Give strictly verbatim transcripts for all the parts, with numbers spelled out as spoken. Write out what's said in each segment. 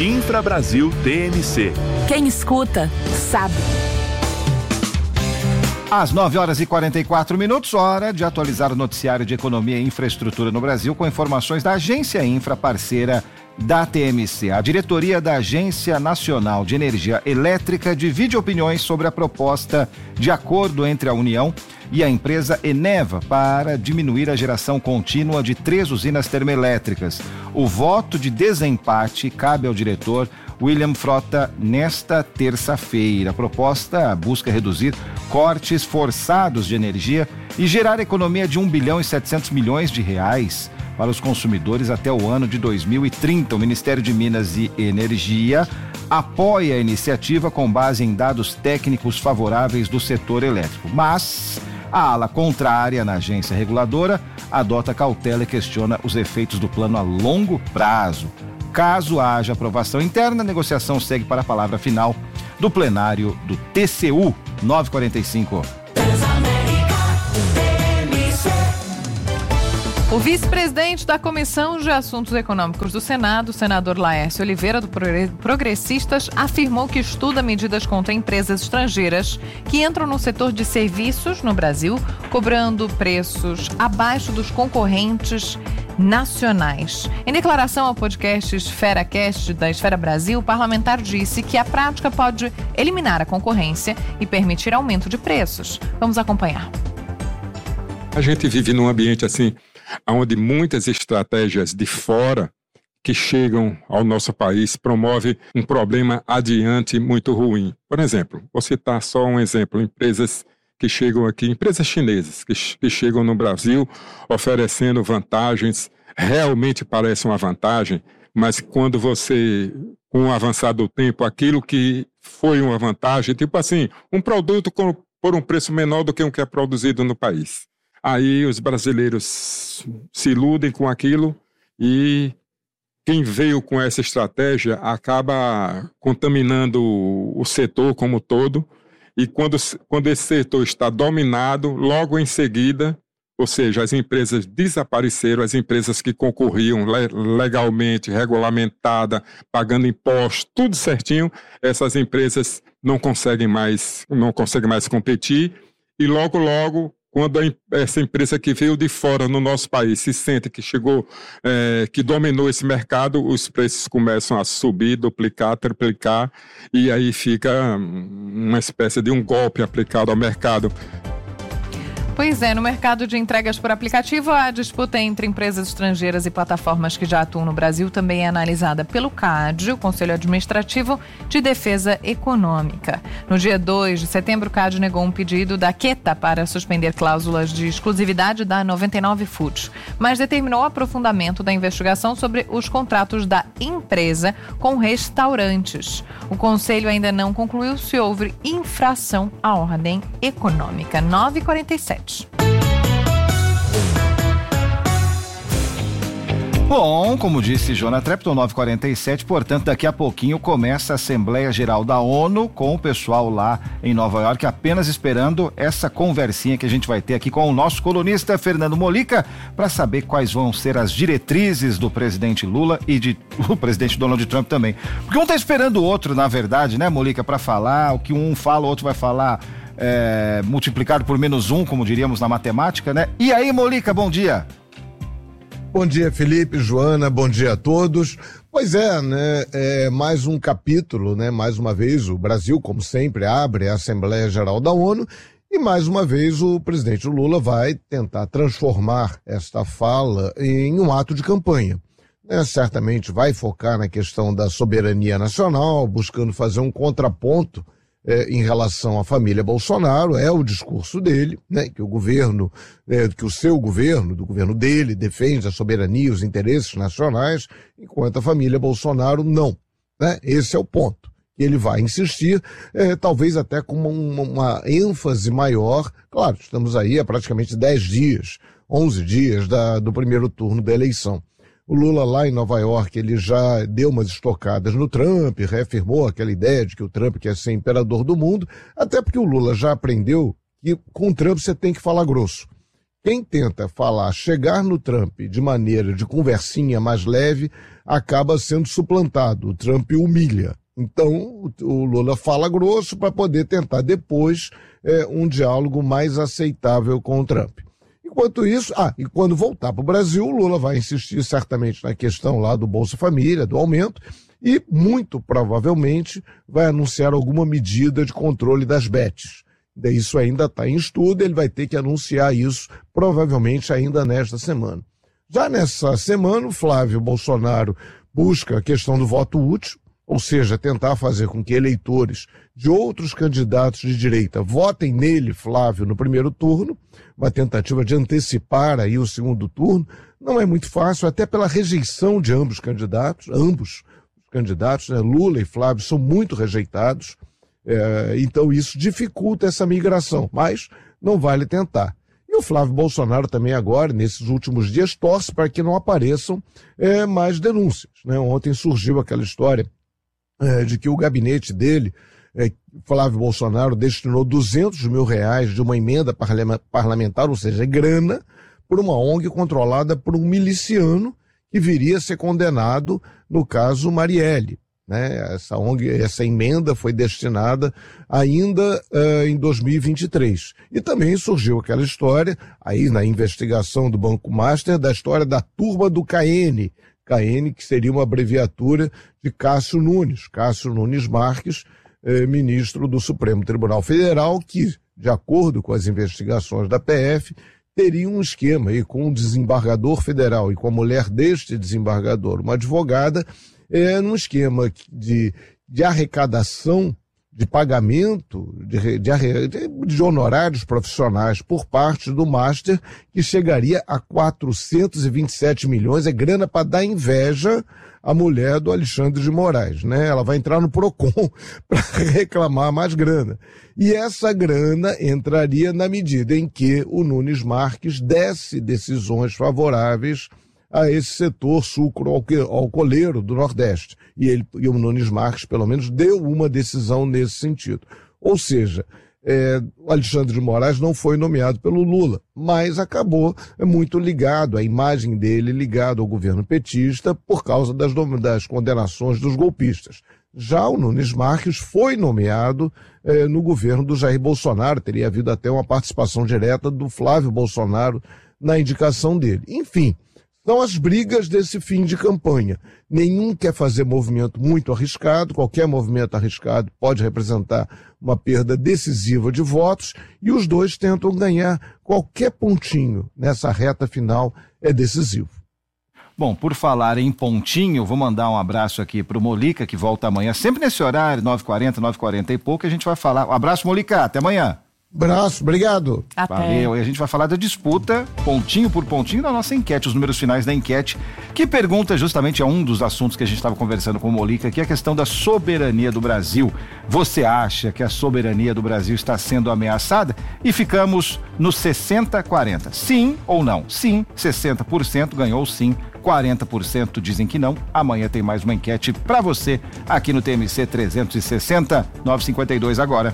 Infrabrasil T M C. Quem escuta, sabe. Às nove horas e quarenta e quatro minutos, hora de atualizar o noticiário de economia e infraestrutura no Brasil com informações da Agência Infra, parceira da T M C. A diretoria da Agência Nacional de Energia Elétrica divide opiniões sobre a proposta de acordo entre a União e a empresa Eneva para diminuir a geração contínua de três usinas termoelétricas. O voto de desempate cabe ao diretor William Frota nesta terça-feira. A proposta busca reduzir cortes forçados de energia e gerar economia de um bilhão e setecentos milhões de reais para os consumidores até o ano de dois mil e trinta. O Ministério de Minas e Energia apoia a iniciativa com base em dados técnicos favoráveis do setor elétrico, mas a ala contrária na agência reguladora adota cautela e questiona os efeitos do plano a longo prazo. Caso haja aprovação interna, a negociação segue para a palavra final do plenário do T C U. nove e quarenta e cinco. O vice-presidente da Comissão de Assuntos Econômicos do Senado, o senador Laércio Oliveira, do Progressistas, afirmou que estuda medidas contra empresas estrangeiras que entram no setor de serviços no Brasil, cobrando preços abaixo dos concorrentes nacionais. Em declaração ao podcast EsferaCast da Esfera Brasil, o parlamentar disse que a prática pode eliminar a concorrência e permitir aumento de preços. Vamos acompanhar. A gente vive num ambiente assim, onde muitas estratégias de fora que chegam ao nosso país promovem um problema adiante muito ruim. Por exemplo, vou citar só um exemplo, empresas que chegam aqui, empresas chinesas que, que chegam no Brasil oferecendo vantagens, realmente parece uma vantagem, mas quando você, com o avançar do tempo, aquilo que foi uma vantagem, tipo assim, um produto com, por um preço menor do que o que é produzido no país. Aí os brasileiros se iludem com aquilo e quem veio com essa estratégia acaba contaminando o setor como todo. E quando, quando esse setor está dominado, logo em seguida, ou seja, as empresas desapareceram, as empresas que concorriam legalmente, regulamentada, pagando impostos, tudo certinho, essas empresas não conseguem mais, não conseguem mais competir e logo, logo, quando a, essa empresa que veio de fora no nosso país se sente que chegou, é, que dominou esse mercado, os preços começam a subir, duplicar, triplicar, e aí fica uma espécie de um golpe aplicado ao mercado. Pois é, no mercado de entregas por aplicativo, a disputa entre empresas estrangeiras e plataformas que já atuam no Brasil também é analisada pelo C A D, o Conselho Administrativo de Defesa Econômica. No dia dois de setembro, o C A D negou um pedido da Queta para suspender cláusulas de exclusividade da noventa e nove Foods, mas determinou aprofundamento da investigação sobre os contratos da empresa com restaurantes. O Conselho ainda não concluiu se houve infração à ordem econômica. nove e quarenta e sete. Bom, como disse Jonathan Trepton, nove e quarenta e sete, portanto, daqui a pouquinho começa a Assembleia Geral da ONU com o pessoal lá em Nova York, apenas esperando essa conversinha que a gente vai ter aqui com o nosso colunista Fernando Molica para saber quais vão ser as diretrizes do presidente Lula e de, do presidente Donald Trump também. Porque um tá esperando o outro, na verdade, né, Molica, para falar, o que um fala, o outro vai falar é, multiplicado por menos um, como diríamos na matemática, né? E aí, Molica, bom dia. Bom dia, Felipe, Joana, bom dia a todos. Pois é, né, é mais um capítulo, né, mais uma vez o Brasil, como sempre, abre a Assembleia Geral da ONU e mais uma vez o presidente Lula vai tentar transformar esta fala em um ato de campanha. Né, certamente vai focar na questão da soberania nacional, buscando fazer um contraponto É, em relação à família Bolsonaro, é o discurso dele, né, que o governo, é, que o seu governo, do governo dele, defende a soberania e os interesses nacionais, enquanto a família Bolsonaro não. Né? Esse é o ponto. Ele vai insistir, é, talvez até com uma, uma ênfase maior. Claro, estamos aí há praticamente dez dias, onze dias da, do primeiro turno da eleição. O Lula lá em Nova York, ele já deu umas estocadas no Trump, reafirmou aquela ideia de que o Trump quer ser imperador do mundo, até porque o Lula já aprendeu que com o Trump você tem que falar grosso. Quem tenta falar, chegar no Trump de maneira de conversinha mais leve, acaba sendo suplantado. O Trump humilha. Então, o Lula fala grosso para poder tentar depois é, um diálogo mais aceitável com o Trump. Enquanto isso, ah, e quando voltar para o Brasil, o Lula vai insistir certamente na questão lá do Bolsa Família, do aumento, e muito provavelmente vai anunciar alguma medida de controle das bets. Isso ainda está em estudo, ele vai ter que anunciar isso provavelmente ainda nesta semana. Já nessa semana, o Flávio Bolsonaro busca a questão do voto útil, ou seja, tentar fazer com que eleitores de outros candidatos de direita votem nele, Flávio, no primeiro turno, uma tentativa de antecipar aí o segundo turno. Não é muito fácil, até pela rejeição de ambos os candidatos, ambos os candidatos, né? Lula e Flávio são muito rejeitados, é, então isso dificulta essa migração, mas não vale tentar. E o Flávio Bolsonaro também agora, nesses últimos dias, torce para que não apareçam é, mais denúncias, né? Ontem surgiu aquela história é, de que o gabinete dele, é, Flávio Bolsonaro, destinou duzentos mil reais de uma emenda parlamentar, ou seja, grana, por uma O N G controlada por um miliciano que viria a ser condenado no caso Marielle. Né? Essa O N G, essa emenda foi destinada ainda uh, em dois mil e vinte e três. E também surgiu aquela história, aí na investigação do Banco Master, da história da turma do K N. K N, que seria uma abreviatura de Cássio Nunes, Cássio Nunes Marques, eh, ministro do Supremo Tribunal Federal, que, de acordo com as investigações da P F, teria um esquema aí com um desembargador federal e com a mulher deste desembargador, uma advogada, é, num esquema de, de arrecadação, de pagamento, de, de, de honorários profissionais por parte do Master, que chegaria a quatrocentos e vinte e sete milhões, é grana para dar inveja à mulher do Alexandre de Moraes, né? Ela vai entrar no Procon para reclamar mais grana. E essa grana entraria na medida em que o Nunes Marques desse decisões favoráveis a esse setor sucro-alcooleiro do Nordeste. E, ele, e o Nunes Marques, pelo menos, deu uma decisão nesse sentido. Ou seja, é, o Alexandre de Moraes não foi nomeado pelo Lula, mas acabou muito ligado, a imagem dele ligado ao governo petista por causa das, das condenações dos golpistas. Já o Nunes Marques foi nomeado eh, no governo do Jair Bolsonaro, teria havido até uma participação direta do Flávio Bolsonaro na indicação dele. Enfim, são as brigas desse fim de campanha. Nenhum quer fazer movimento muito arriscado, qualquer movimento arriscado pode representar uma perda decisiva de votos, e os dois tentam ganhar qualquer pontinho nessa reta final, é decisivo. Bom, por falar em pontinho, vou mandar um abraço aqui para o Molica, que volta amanhã, sempre nesse horário, nove e quarenta, nove e quarenta e pouco, a gente vai falar. Um abraço, Molica, até amanhã. Abraço, obrigado. Até. Valeu, e a gente vai falar da disputa, pontinho por pontinho, da nossa enquete, os números finais da enquete, que pergunta justamente a um dos assuntos que a gente estava conversando com o Molica, que é a questão da soberania do Brasil. Você acha que a soberania do Brasil está sendo ameaçada? E ficamos no sessenta a quarenta. Sim ou não? Sim, sessenta por cento ganhou sim, quarenta por cento dizem que não. Amanhã tem mais uma enquete para você aqui no T M C trezentos e sessenta, nove e cinquenta e dois agora.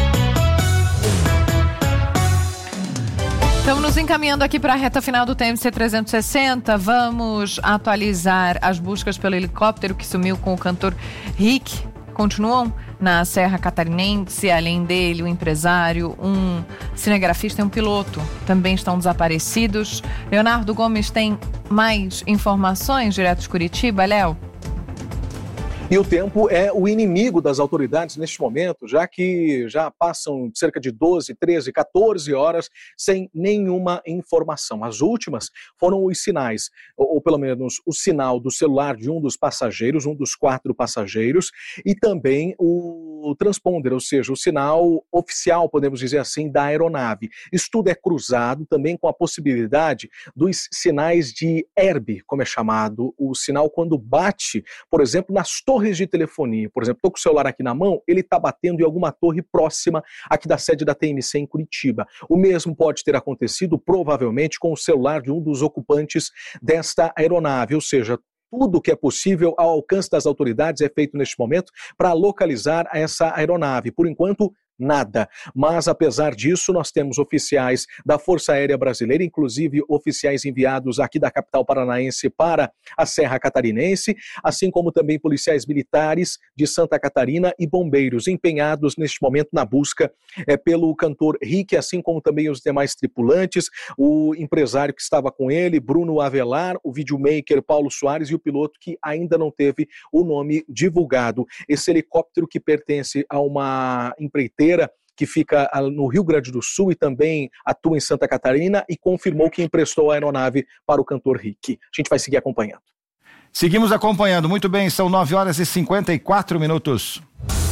Estamos nos encaminhando aqui para a reta final do T M C trezentos e sessenta. Vamos atualizar as buscas pelo helicóptero que sumiu com o cantor Rick. Continuam na Serra Catarinense. Além dele, o empresário, um cinegrafista e um piloto também estão desaparecidos. Leonardo Gomes tem mais informações direto de Curitiba. Léo? E o tempo é o inimigo das autoridades neste momento, já que já passam cerca de doze, treze, quatorze horas sem nenhuma informação. As últimas foram os sinais, ou, ou pelo menos o sinal do celular de um dos passageiros, um dos quatro passageiros, e também o transponder, ou seja, o sinal oficial, podemos dizer assim, da aeronave. Isso tudo é cruzado também com a possibilidade dos sinais de herb, como é chamado, o sinal quando bate, por exemplo, nas torres de telefonia. Por exemplo, estou com o celular aqui na mão, ele está batendo em alguma torre próxima aqui da sede da T M C em Curitiba. O mesmo pode ter acontecido, provavelmente, com o celular de um dos ocupantes desta aeronave, ou seja, tudo que é possível ao alcance das autoridades é feito neste momento para localizar essa aeronave. Por enquanto, nada. Mas, apesar disso, nós temos oficiais da Força Aérea Brasileira, inclusive oficiais enviados aqui da capital paranaense para a Serra Catarinense, assim como também policiais militares de Santa Catarina e bombeiros empenhados neste momento na busca é, pelo cantor Rick, assim como também os demais tripulantes, o empresário que estava com ele, Bruno Avelar, o videomaker Paulo Soares e o piloto que ainda não teve o nome divulgado. Esse helicóptero que pertence a uma empreiteira que fica no Rio Grande do Sul e também atua em Santa Catarina e confirmou que emprestou a aeronave para o cantor Rick. A gente vai seguir acompanhando. Seguimos acompanhando. Muito bem, são nove horas e cinquenta e quatro minutos.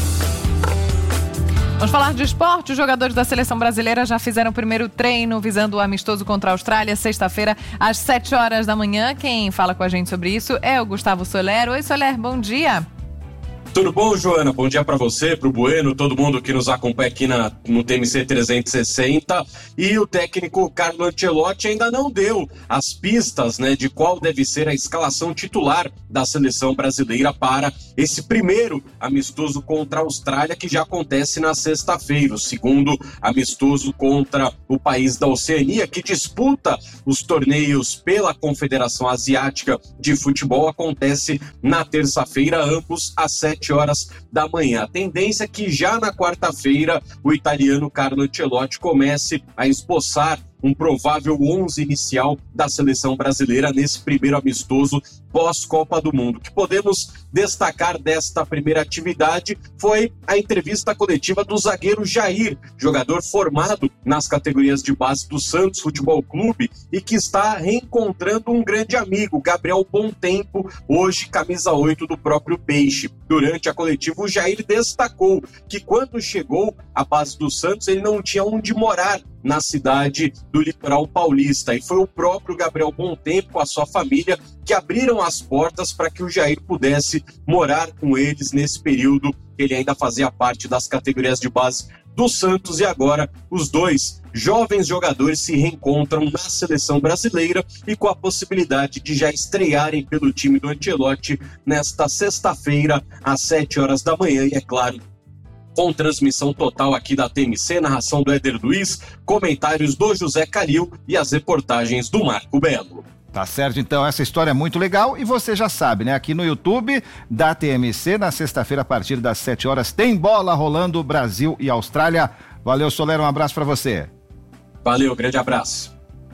Vamos falar de esporte. Os jogadores da seleção brasileira já fizeram o primeiro treino visando o amistoso contra a Austrália, sexta-feira, às sete horas da manhã. Quem fala com a gente sobre isso é o Gustavo Soler. Oi, Soler, bom dia. Tudo bom, Joana? Bom dia para você, para o Bueno, todo mundo que nos acompanha aqui na, no T M C trezentos e sessenta. E o técnico Carlo Ancelotti ainda não deu as pistas, né, de qual deve ser a escalação titular da seleção brasileira para esse primeiro amistoso contra a Austrália, que já acontece na sexta-feira. O segundo amistoso contra o país da Oceania, que disputa os torneios pela Confederação Asiática de Futebol, acontece na terça-feira, ambos às sete horas da manhã. A tendência é que já na quarta-feira o italiano Carlo Ancelotti comece a esboçar um provável onze inicial da seleção brasileira nesse primeiro amistoso pós-Copa do Mundo. O que podemos destacar desta primeira atividade foi a entrevista coletiva do zagueiro Jair, jogador formado nas categorias de base do Santos Futebol Clube e que está reencontrando um grande amigo, Gabriel Bontempo, hoje camisa oito do próprio Peixe. Durante a coletiva, o Jair destacou que quando chegou à base do Santos, ele não tinha onde morar na cidade do litoral paulista, e foi o próprio Gabriel Bontempo com a sua família que abriram as portas para que o Jair pudesse morar com eles nesse período que ele ainda fazia parte das categorias de base do Santos, e agora os dois jovens jogadores se reencontram na seleção brasileira e com a possibilidade de já estrearem pelo time do Ancelotti nesta sexta-feira às sete horas da manhã, e é claro, com transmissão total aqui da T M C, narração do Éder Luiz, comentários do José Calil e as reportagens do Marco Belo. Tá certo, então, essa história é muito legal e você já sabe, né? Aqui no YouTube da T M C, na sexta-feira, a partir das sete horas, tem bola rolando Brasil e Austrália. Valeu, Soler, um abraço pra você. Valeu, grande abraço.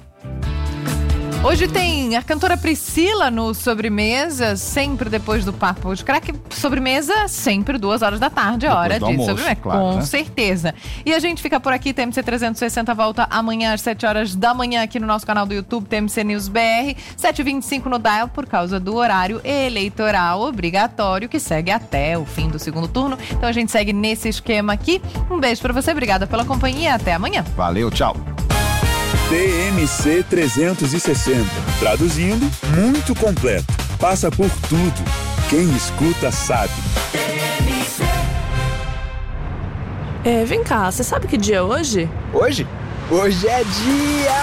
Hoje tem a cantora Priscila no Sobremesa, sempre depois do Papo de Craque. Sobremesa, sempre duas horas da tarde, depois hora de almoço, sobremesa, claro, com né? certeza. E a gente fica por aqui, T M C trezentos e sessenta volta amanhã às sete horas da manhã aqui no nosso canal do YouTube, T M C News B R, sete e vinte e cinco no Dial, por causa do horário eleitoral obrigatório, que segue até o fim do segundo turno. Então a gente segue nesse esquema aqui. Um beijo pra você, obrigada pela companhia, até amanhã. Valeu, tchau. T M C trezentos e sessenta. Traduzindo, muito completo. Passa por tudo. Quem escuta sabe. É, vem cá, você sabe que dia é hoje? Hoje? Hoje é dia